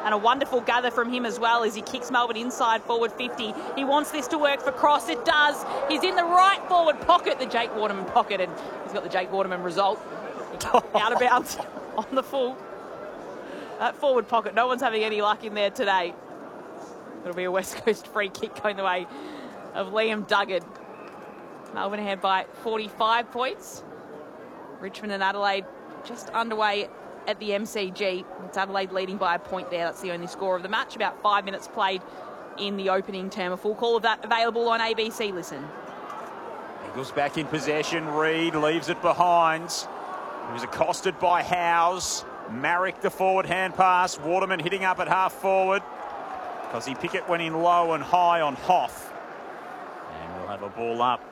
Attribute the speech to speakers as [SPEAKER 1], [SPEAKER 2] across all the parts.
[SPEAKER 1] And a wonderful gather from him as well as he kicks Melbourne inside forward 50. He wants this to work for Cross. It does. He's in the right forward pocket, the Jake Waterman pocket, and he's got the Jake Waterman result. Out of bounds on the full. That forward pocket, no one's having any luck in there today. It'll be a West Coast free kick going the way of Liam Duggan. Melbourne ahead by 45 points. Richmond and Adelaide just underway at the MCG. It's Adelaide leading by a point there. That's the only score of the match. About 5 minutes played in the opening term. A full call of that available on ABC Listen.
[SPEAKER 2] Eagles back in possession. Reid leaves it behind. He was accosted by Howes. Marrick the forward hand pass. Waterman hitting up at half forward. Cosy Pickett went in low and high on Hoff. And we'll have a ball up.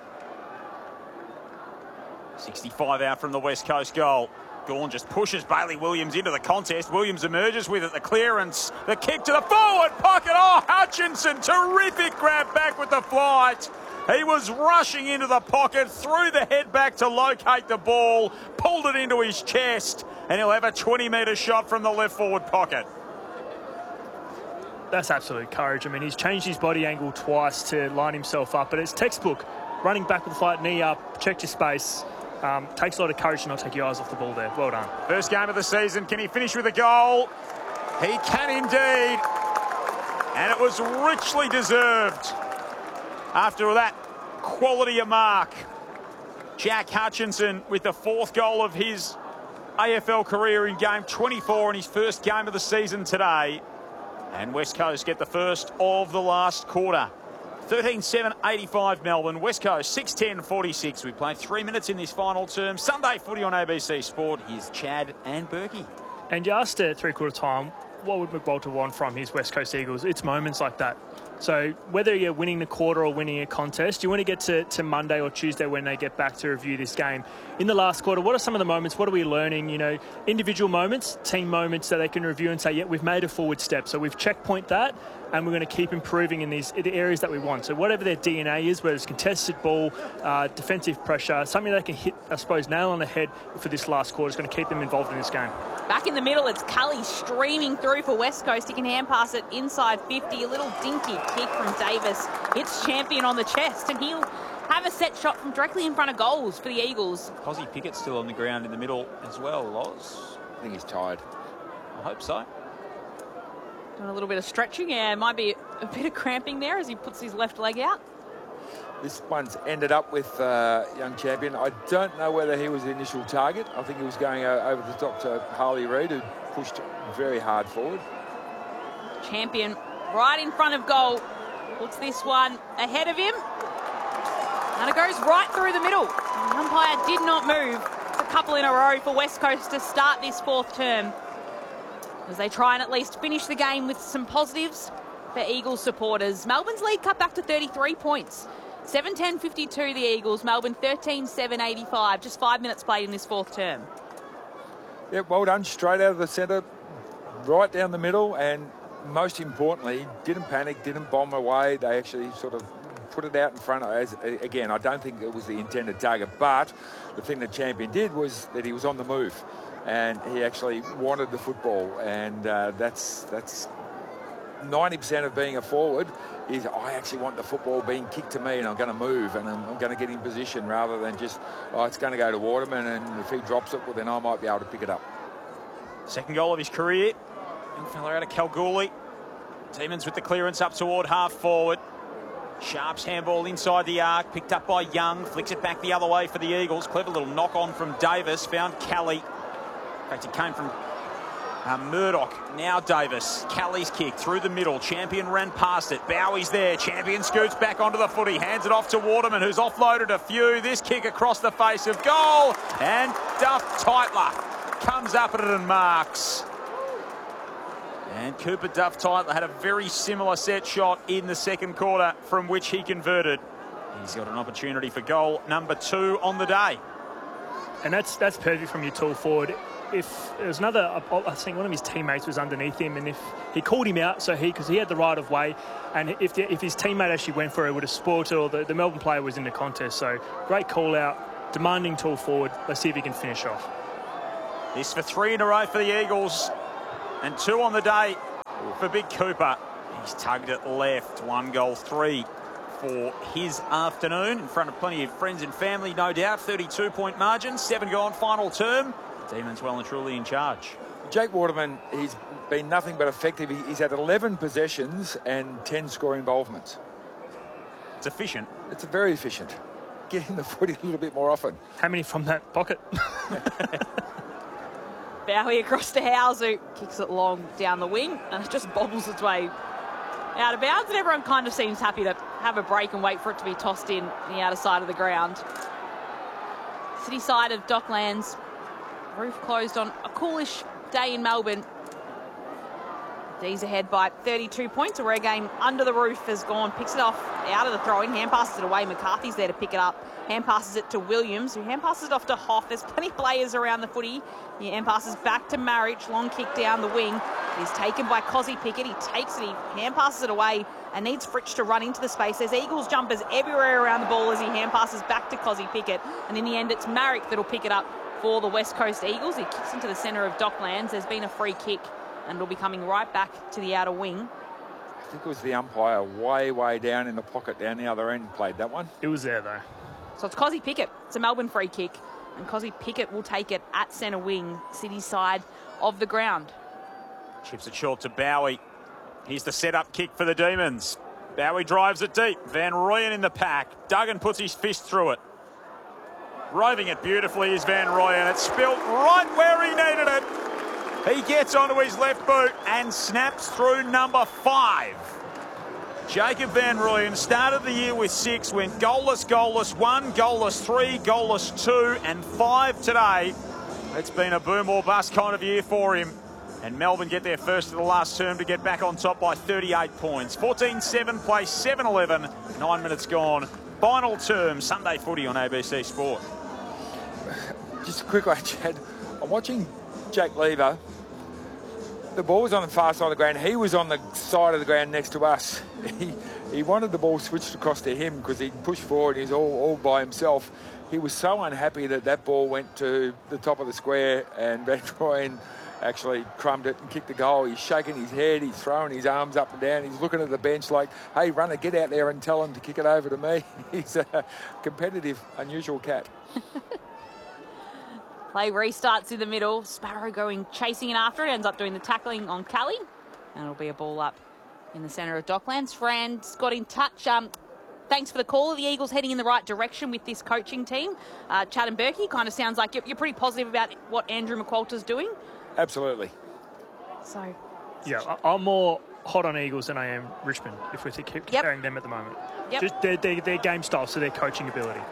[SPEAKER 2] 65 out from the West Coast goal. Gawn just pushes Bailey Williams into the contest. Williams emerges with it. The clearance. The kick to the forward pocket. Oh, Hutchinson. Terrific grab back with the flight. He was rushing into the pocket, threw the head back to locate the ball, pulled it into his chest, and he'll have a 20-metre shot from the left forward pocket.
[SPEAKER 3] That's absolute courage. I mean, he's changed his body angle twice to line himself up, but it's textbook. Running back with the flight, knee up, check your space. Takes a lot of courage to not take your eyes off the ball there. Well done.
[SPEAKER 2] First game of the season. Can he finish with a goal? He can indeed. And it was richly deserved. After that quality a mark, Jack Hutchinson with the 4th goal of his AFL career in game 24 in his first game of the season today. And West Coast get the first of the last quarter. 13-7-85 Melbourne. West Coast 6-10-46. We played 3 minutes in this final term. Sunday footy on ABC Sport. Here's Chad and Berkey.
[SPEAKER 3] And you asked at three-quarter time, what would McWalter want from his West Coast Eagles? It's moments like that. So whether you're winning the quarter or winning a contest, you want to get to Monday or Tuesday when they get back to review this game. In the last quarter, what are some of the moments? What are we learning? You know, individual moments, team moments that they can review and say, yeah, we've made a forward step. So we've checkpoint that, and we're going to keep improving in the areas that we want. So whatever their DNA is, whether it's contested ball, defensive pressure, something they can hit, I suppose, nail on the head for this last quarter is going to keep them involved in this game.
[SPEAKER 1] Back in the middle, it's Cully streaming through for West Coast. He can hand pass it inside 50. A little dinky kick from Davis. Hits Champion on the chest, and he'll have a set shot from directly in front of goals for the Eagles.
[SPEAKER 2] Cosy Pickett still on the ground in the middle as well, Loz.
[SPEAKER 4] I think he's tired.
[SPEAKER 2] I hope so.
[SPEAKER 1] Doing a little bit of stretching. Yeah, might be a bit of cramping there as he puts his left leg out.
[SPEAKER 4] This one's ended up with young Champion. I don't know whether he was the initial target. I think he was going over the top to Harley Reid, who pushed very hard forward.
[SPEAKER 1] Champion right in front of goal. Puts this one ahead of him. And it goes right through the middle. The umpire did not move. It's a couple in a row for West Coast to start this 4th term, as they try and at least finish the game with some positives for Eagles supporters. Melbourne's lead cut back to 33 points. 7-10-52 the Eagles. Melbourne 13-7-85. Just 5 minutes played in this 4th term.
[SPEAKER 4] Yeah, well done. Straight out of the centre, right down the middle, and most importantly, didn't panic, didn't bomb away. They actually sort of put it out in front. Again, I don't think it was the intended target, but the thing that Champion did was that he was on the move, and he actually wanted the football, and that's 90% of being a forward is I actually want the football being kicked to me, and I'm going to move, and I'm going to get in position rather than just, it's going to go to Waterman, and if he drops it, well, then I might be able to pick it up.
[SPEAKER 2] Second goal of his career. Young fella out of Kalgoorlie. Tiemans with the clearance up toward half forward. Sharp's handball inside the arc, picked up by Young, flicks it back the other way for the Eagles. Clever little knock on from Davis, found Kelly. In fact, it came from Murdoch. Now Davis. Kelly's kick through the middle. Champion ran past it. Bowie's there. Champion scoots back onto the footy. Hands it off to Waterman, who's offloaded a few. This kick across the face of goal. And Duff Tytler comes up at it and marks. And Cooper Duff Tytler had a very similar set shot in the second quarter from which he converted. He's got an opportunity for goal number 2 on the day.
[SPEAKER 3] And that's perfect from your tall forward. If there was another, I think one of his teammates was underneath him, and if he called him out, because he had the right of way, and if his teammate actually went for it, would have spoiled it, or the Melbourne player was in the contest. So great call out, demanding tall forward. Let's see if he can finish off.
[SPEAKER 2] This for 3 in a row for the Eagles, and 2 on the day for Big Cooper. He's tugged it left. 1 goal, 3 for his afternoon in front of plenty of friends and family, no doubt. 32-point margin, 7 gone, final term. Demons well and truly in charge.
[SPEAKER 4] Jake Waterman, he's been nothing but effective. He's had 11 possessions and 10 score involvements.
[SPEAKER 2] It's efficient.
[SPEAKER 4] It's very efficient. Getting the footy a little bit more often.
[SPEAKER 3] How many from that pocket?
[SPEAKER 1] Bowie across to Howes, who kicks it long down the wing, and it just bobbles its way out of bounds, and everyone kind of seems happy to have a break and wait for it to be tossed in the outer side of the ground. City side of Docklands, roof closed on a coolish day in Melbourne. D's ahead by 32 points. A rare game under the roof has gone, picks it off out of the throw-in, hand passes it away. McCarthy's there to pick it up. Hand passes it to Williams, who hand passes it off to Hoff. There's plenty of players around the footy. He hand passes back to Marich. Long kick down the wing. He's taken by Cozzy Pickett. He takes it, he hand passes it away and needs Fritsch to run into the space. There's Eagles jumpers everywhere around the ball as he hand passes back to Cozzy Pickett. And in the end, it's Marich that'll pick it up for the West Coast Eagles. He kicks into the centre of Docklands. There's been a free kick and it'll be coming right back to the outer wing.
[SPEAKER 4] I think it was the umpire way down in the pocket down the other end played that one.
[SPEAKER 3] It was there, though.
[SPEAKER 1] So it's Cozzy Pickett. It's a Melbourne free kick. And Cozzy Pickett will take it at centre wing, City side of the ground.
[SPEAKER 2] Chips it short to Bowie. Here's the set-up kick for the Demons. Bowie drives it deep. Van Rooyen in the pack. Duggan puts his fist through it. Roving it beautifully is Van Rooyen. It's spilt right where he needed it. He gets onto his left boot and snaps through number 5. Jacob Van Rooyen started the year with 6, went goalless, 1, goalless 3, goalless 2 and 5 today. It's been a boom or bust kind of year for him. And Melbourne get their first of the last term to get back on top by 38 points. 14-7, play 7-11, 9 minutes gone. Final term, Sunday footy on ABC Sport.
[SPEAKER 4] Just a quick one, Chad. I'm watching Jake Lever. The ball was on the far side of the ground. He was on the side of the ground next to us. He wanted the ball switched across to him because he pushed forward. He's all by himself. He was so unhappy that ball went to the top of the square and Van Rooyen actually crumbed it and kicked the goal. He's shaking his head. He's throwing his arms up and down. He's looking at the bench like, hey, runner, get out there and tell him to kick it over to me. He's a competitive, unusual cat.
[SPEAKER 1] Play restarts in the middle. Sparrow chasing it after it. Ends up doing the tackling on Kelly. And it'll be a ball up in the centre of Docklands. Fran's got in touch. Thanks for the call. The Eagles heading in the right direction with this coaching team. Chad and Berkey, kind of sounds like you're pretty positive about what Andrew McQualter's doing.
[SPEAKER 4] Absolutely.
[SPEAKER 1] So,
[SPEAKER 3] yeah, I'm more hot on Eagles than I am Richmond, if we're comparing them at the moment.
[SPEAKER 1] Yep.
[SPEAKER 3] Just their game style, so their coaching ability.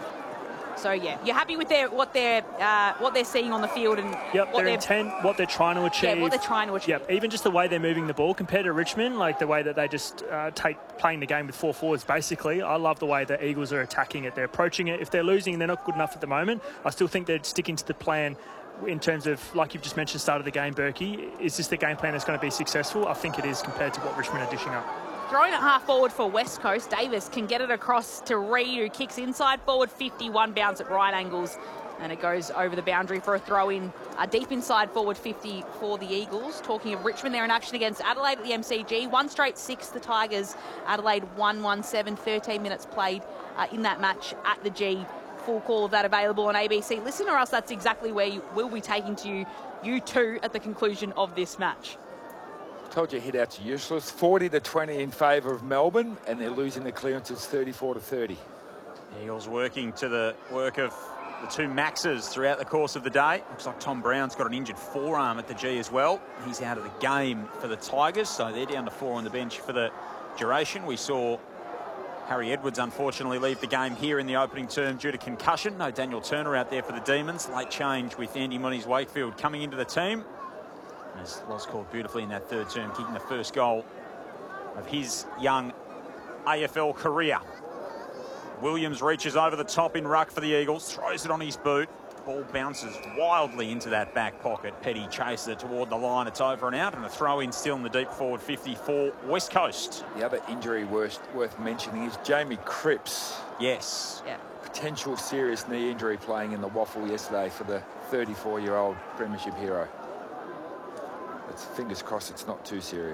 [SPEAKER 1] So yeah, you're happy with what they're seeing on the field and
[SPEAKER 3] their intent, what they're trying to achieve.
[SPEAKER 1] Yeah, what they're trying to achieve.
[SPEAKER 3] Yep, even just the way they're moving the ball compared to Richmond, like the way that they just playing the game with 4 forwards. Basically, I love the way the Eagles are attacking it. They're approaching it. If they're losing and they're not good enough at the moment, I still think they're sticking to the plan. In terms of, like you've just mentioned, start of the game, Berkey, is this the game plan that's going to be successful? I think it is compared to what Richmond are dishing up.
[SPEAKER 1] Throwing it half forward for West Coast, Davis can get it across to Reid, who kicks inside forward 51, bounce at right angles, and it goes over the boundary for a throw-in. Deep inside forward 50 for the Eagles. Talking of Richmond, they're in action against Adelaide at the MCG. 1 straight 6, the Tigers. Adelaide 1-1-7, 13 minutes played in that match at the G. Full call of that available on ABC. Listen, or else that's exactly where we'll be taking to you two at the conclusion of this match.
[SPEAKER 4] Told you hit-outs are useless. 40-20 in favour of Melbourne, and they're losing the clearances 34-30.
[SPEAKER 2] Eagles working to the work of the 2 Maxes throughout the course of the day. Looks like Tom Brown's got an injured forearm at the G as well. He's out of the game for the Tigers, so they're down to 4 on the bench for the duration. We saw Harry Edwards unfortunately leave the game here in the opening term due to concussion. No Daniel Turner out there for the Demons. Late change with Andy Muniz Wakefield coming into the team. As Loz called beautifully in that third term, kicking the first goal of his young AFL career. Williams reaches over the top in ruck for the Eagles, throws it on his boot. Ball bounces wildly into that back pocket. Petty chases it toward the line. It's over and out, and a throw-in still in the deep forward 50 for West Coast.
[SPEAKER 4] The other injury worth mentioning is Jamie Cripps.
[SPEAKER 2] Yes.
[SPEAKER 1] Yeah.
[SPEAKER 4] Potential serious knee injury playing in the waffle yesterday for the 34-year-old premiership hero. Fingers crossed it's not too serious.